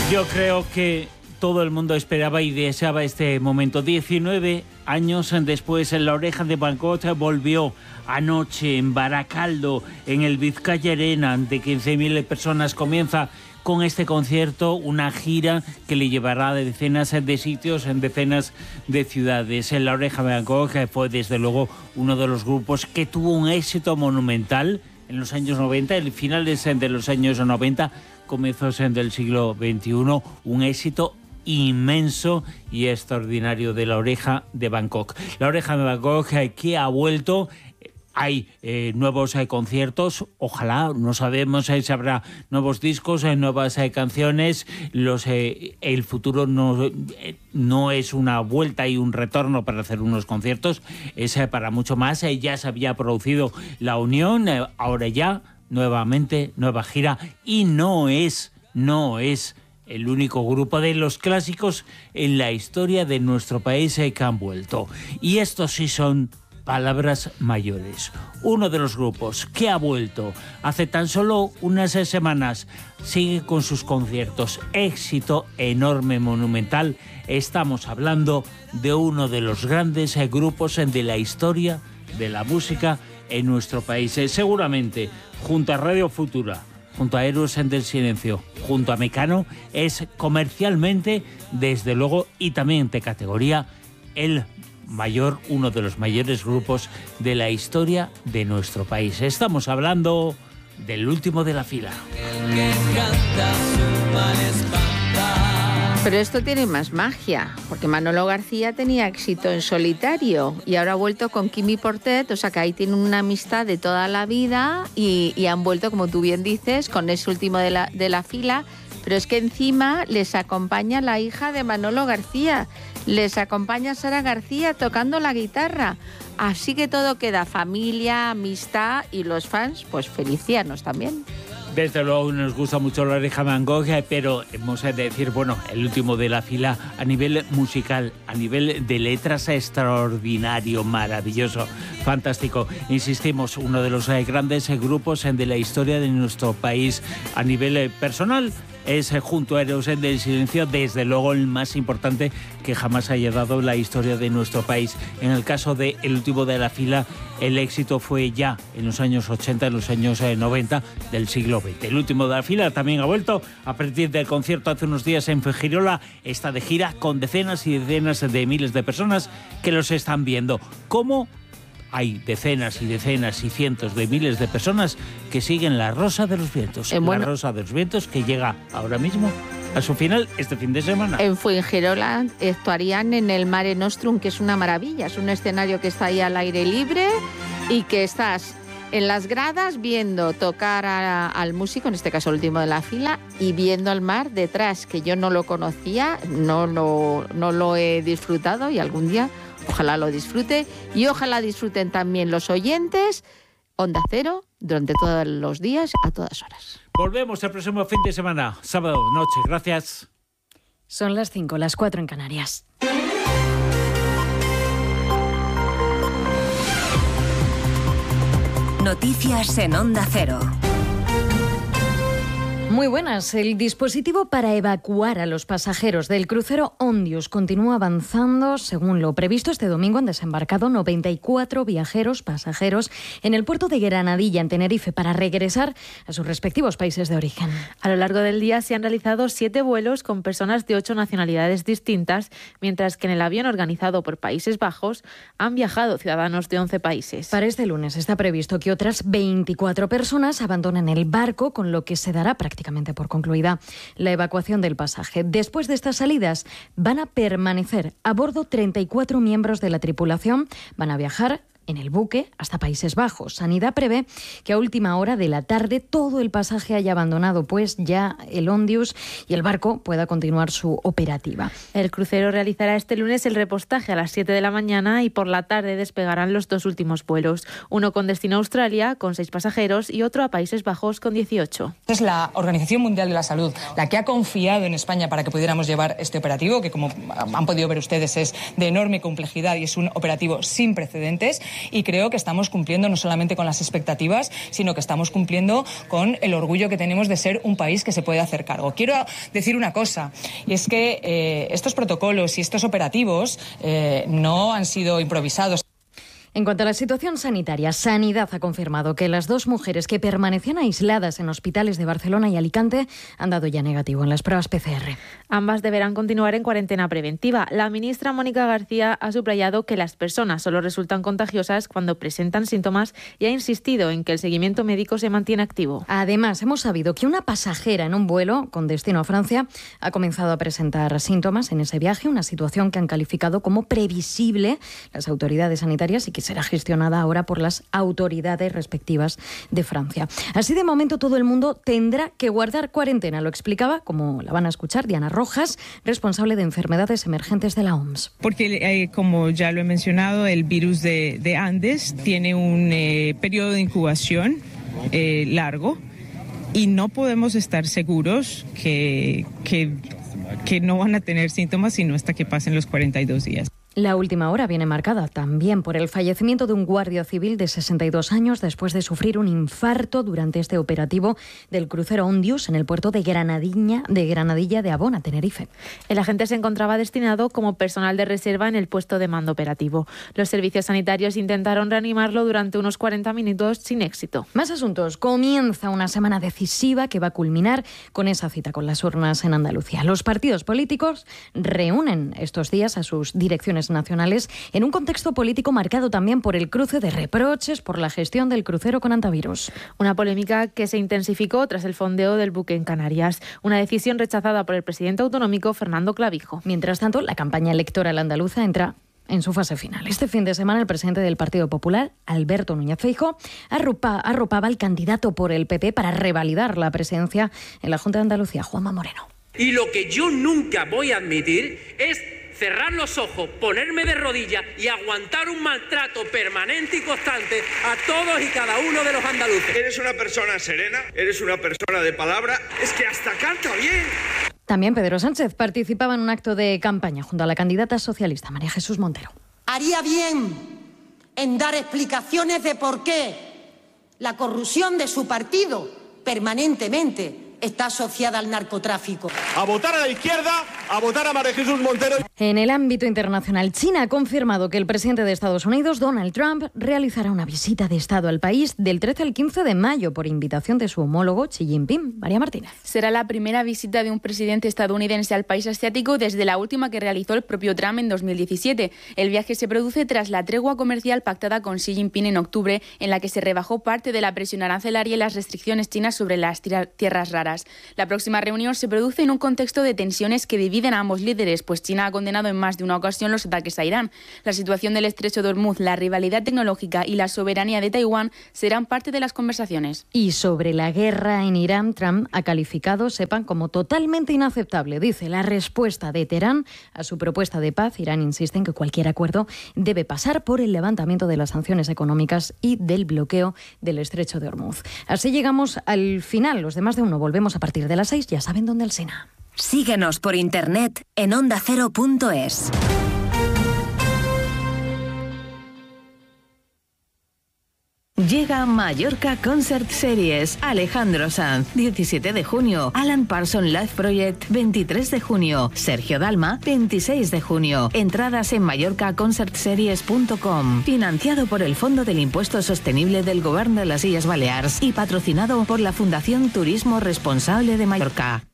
Yo creo que todo el mundo esperaba y deseaba este momento. 19 años después, La Oreja de Van Gogh volvió anoche en Baracaldo, en el Vizcaya Arena, ante 15.000 personas. Comienza con este concierto una gira que le llevará a decenas de sitios en decenas de ciudades. La Oreja de Van Gogh fue desde luego uno de los grupos que tuvo un éxito monumental en los años 90, en finales de los años 90, comienzos del siglo XXI, un éxito inmenso y extraordinario de La Oreja de Van Gogh. La Oreja de Van Gogh que ha vuelto. Hay nuevos conciertos, ojalá, no sabemos si habrá nuevos discos, nuevas canciones. El futuro no es una vuelta y un retorno para hacer unos conciertos, es para mucho más. Ya se había producido la unión, ahora ya nuevamente nueva gira, y no es el único grupo de los clásicos en la historia de nuestro país que han vuelto. Y estos sí son palabras mayores. Uno de los grupos que ha vuelto hace tan solo unas semanas, sigue con sus conciertos, éxito enorme, monumental. Estamos hablando de uno de los grandes grupos de la historia de la música en nuestro país. Seguramente, junto a Radio Futura, junto a Héroes del Silencio, junto a Mecano, es comercialmente, desde luego, y también de categoría, uno de los mayores grupos de la historia de nuestro país. Estamos hablando del último de la fila. Pero esto tiene más magia, porque Manolo García tenía éxito en solitario y ahora ha vuelto con Quimi Portet, o sea que ahí tienen una amistad de toda la vida y han vuelto, como tú bien dices, con ese último de la fila. Pero es que encima les acompaña la hija de Manolo García, les acompaña Sara García tocando la guitarra. Así que todo queda familia, amistad y los fans, pues felicianos también. Desde luego nos gusta mucho La Oreja de Van Gogh, pero hemos de decir, bueno, el último de la fila a nivel musical, a nivel de letras, extraordinario, maravilloso, fantástico. Insistimos, uno de los grandes grupos de la historia de nuestro país a nivel personal. Es, junto a Héroes del Silencio, desde luego el más importante que jamás haya dado la historia de nuestro país. En el caso de El último de la fila, el éxito fue ya en los años 80, en los años 90 del siglo XX. El último de la fila también ha vuelto a partir del concierto hace unos días en Fuengirola. Está de gira con decenas y decenas de miles de personas que los están viendo. ¿Cómo? Hay decenas y decenas y cientos de miles de personas que siguen La Rosa de los Vientos. La Rosa de los Vientos, que llega ahora mismo a su final este fin de semana. En Fuengirola actuarían en el Mare Nostrum, que es una maravilla. Es un escenario que está ahí al aire libre y que estás en las gradas viendo tocar al músico, en este caso el último de la fila, y viendo el mar detrás, que yo no lo conocía, no lo he disfrutado y algún día ojalá lo disfrute y ojalá disfruten también los oyentes. Onda Cero, durante todos los días, a todas horas. Volvemos el próximo fin de semana, sábado noche. Gracias. Son las 5, las 4 en Canarias. Noticias en Onda Cero. Muy buenas. El dispositivo para evacuar a los pasajeros del crucero Ondius continúa avanzando. Según lo previsto, este domingo han desembarcado 94 pasajeros en el puerto de Granadilla, en Tenerife, para regresar a sus respectivos países de origen. A lo largo del día se han realizado 7 vuelos con personas de 8 nacionalidades distintas, mientras que en el avión organizado por Países Bajos han viajado ciudadanos de 11 países. Para este lunes está previsto que otras 24 personas abandonen el barco, con lo que se dará prácticamente por concluida la evacuación del pasaje. Después de estas salidas van a permanecer a bordo 34 miembros de la tripulación, van a viajar en el buque hasta Países Bajos. Sanidad prevé que a última hora de la tarde todo el pasaje haya abandonado pues ya el Ondius y el barco pueda continuar su operativa. El crucero realizará este lunes el repostaje a las 7 de la mañana y por la tarde despegarán los 2 últimos vuelos, uno con destino a Australia con 6 pasajeros y otro a Países Bajos con 18. Es la Organización Mundial de la Salud la que ha confiado en España para que pudiéramos llevar este operativo, que como han podido ver ustedes es de enorme complejidad y es un operativo sin precedentes. y creo que estamos cumpliendo no solamente con las expectativas, sino que estamos cumpliendo con el orgullo que tenemos de ser un país que se puede hacer cargo. Quiero decir una cosa, y es que estos protocolos y estos operativos no han sido improvisados. En cuanto a la situación sanitaria, Sanidad ha confirmado que las 2 mujeres que permanecían aisladas en hospitales de Barcelona y Alicante han dado ya negativo en las pruebas PCR. Ambas deberán continuar en cuarentena preventiva. La ministra Mónica García ha subrayado que las personas solo resultan contagiosas cuando presentan síntomas y ha insistido en que el seguimiento médico se mantiene activo. Además, hemos sabido que una pasajera en un vuelo con destino a Francia ha comenzado a presentar síntomas en ese viaje, una situación que han calificado como previsible las autoridades sanitarias y que será gestionada ahora por las autoridades respectivas de Francia. Así, de momento, todo el mundo tendrá que guardar cuarentena. Lo explicaba, como la van a escuchar, Diana Rojas, responsable de enfermedades emergentes de la OMS. Porque, como ya lo he mencionado, el virus de Andes tiene un periodo de incubación largo y no podemos estar seguros que no van a tener síntomas sino hasta que pasen los 42 días. La última hora viene marcada también por el fallecimiento de un guardia civil de 62 años después de sufrir un infarto durante este operativo del crucero Ondius en el puerto de Granadilla de Abona, Tenerife. El agente se encontraba destinado como personal de reserva en el puesto de mando operativo. Los servicios sanitarios intentaron reanimarlo durante unos 40 minutos sin éxito. Más asuntos. Comienza una semana decisiva que va a culminar con esa cita con las urnas en Andalucía. Los partidos políticos reúnen estos días a sus direcciones nacionales en un contexto político marcado también por el cruce de reproches por la gestión del crucero con antivirus. Una polémica que se intensificó tras el fondeo del buque en Canarias, una decisión rechazada por el presidente autonómico Fernando Clavijo. Mientras tanto, la campaña electoral andaluza entra en su fase final. Este fin de semana el presidente del Partido Popular, Alberto Núñez Feijóo, arropaba al candidato por el PP para revalidar la presidencia en la Junta de Andalucía, Juanma Moreno. Y lo que yo nunca voy a admitir es cerrar los ojos, ponerme de rodillas y aguantar un maltrato permanente y constante a todos y cada uno de los andaluces. Eres una persona serena, eres una persona de palabra, es que hasta canta bien. También Pedro Sánchez participaba en un acto de campaña junto a la candidata socialista María Jesús Montero. Haría bien en dar explicaciones de por qué la corrupción de su partido permanentemente está asociada al narcotráfico. A votar a la izquierda, a votar a María Jesús Montero. En el ámbito internacional, China ha confirmado que el presidente de Estados Unidos, Donald Trump, realizará una visita de Estado al país del 13 al 15 de mayo por invitación de su homólogo Xi Jinping. María Martínez. Será la primera visita de un presidente estadounidense al país asiático desde la última que realizó el propio Trump en 2017. El viaje se produce tras la tregua comercial pactada con Xi Jinping en octubre, en la que se rebajó parte de la presión arancelaria y las restricciones chinas sobre las tierras raras. La próxima reunión se produce en un contexto de tensiones que dividen a ambos líderes, pues China ha condenado en más de una ocasión los ataques a Irán. La situación del estrecho de Hormuz, la rivalidad tecnológica y la soberanía de Taiwán serán parte de las conversaciones. Y sobre la guerra en Irán, Trump ha calificado, sepan, como totalmente inaceptable. Dice, la respuesta de Teherán a su propuesta de paz. Irán insiste en que cualquier acuerdo debe pasar por el levantamiento de las sanciones económicas y del bloqueo del estrecho de Hormuz. Así llegamos al final. Los demás de uno volvemos a partir de las 6, ya saben dónde, Alsina. Síguenos por internet en ondacero.es. Llega Mallorca Concert Series. Alejandro Sanz, 17 de junio. Alan Parsons Live Project, 23 de junio. Sergio Dalma, 26 de junio. Entradas en mallorcaconcertseries.com. Financiado por el Fondo del Impuesto Sostenible del Govern de las Illes Balears y patrocinado por la Fundación Turismo Responsable de Mallorca.